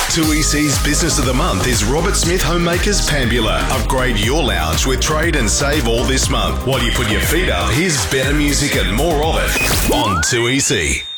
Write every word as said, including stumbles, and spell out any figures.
two E C's Business of the Month is Robert Smith Homemakers Pambula. Upgrade your lounge with trade and save all this month. While you put your feet up, here's better music and more of it on two E C.